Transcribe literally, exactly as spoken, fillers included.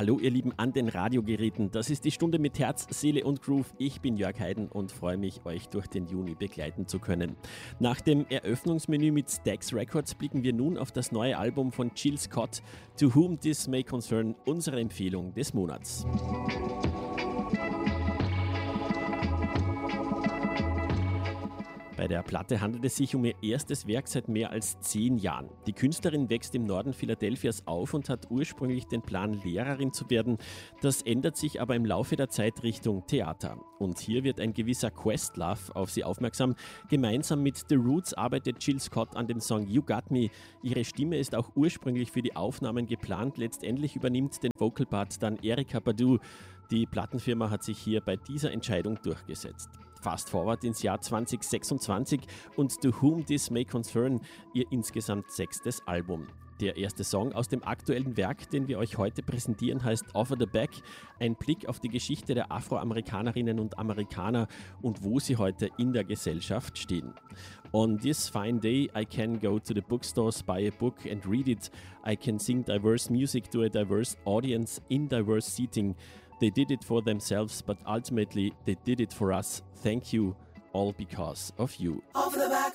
Hallo ihr Lieben an den Radiogeräten, das ist die Stunde mit Herz, Seele und Groove. Ich bin Jörg Heiden und freue mich, euch durch den Juni begleiten zu können. Nach dem Eröffnungsmenü mit Stax Records blicken wir nun auf das neue Album von Jill Scott, To Whom This May Concern, unsere Empfehlung des Monats. Bei der Platte handelt es sich um ihr erstes Werk seit mehr als zehn Jahren. Die Künstlerin wächst im Norden Philadelphias auf und hat ursprünglich den Plan, Lehrerin zu werden. Das ändert sich aber im Laufe der Zeit Richtung Theater. Und hier wird ein gewisser Questlove auf sie aufmerksam. Gemeinsam mit The Roots arbeitet Jill Scott an dem Song You Got Me. Ihre Stimme ist auch ursprünglich für die Aufnahmen geplant. Letztendlich übernimmt den Vocal Part dann Erykah Badu. Die Plattenfirma hat sich hier bei dieser Entscheidung durchgesetzt. Fast forward ins Jahr zwanzig sechsundzwanzig und To Whom This May Concern, ihr insgesamt sechstes Album. Der erste Song aus dem aktuellen Werk, den wir euch heute präsentieren, heißt Over the Back, ein Blick auf die Geschichte der Afroamerikanerinnen und Amerikaner und wo sie heute in der Gesellschaft stehen. On this fine day, I can go to the bookstores, buy a book and read it. I can sing diverse music to a diverse audience in diverse seating. They did it for themselves, but ultimately they did it for us. Thank you, all because of you. Over the back.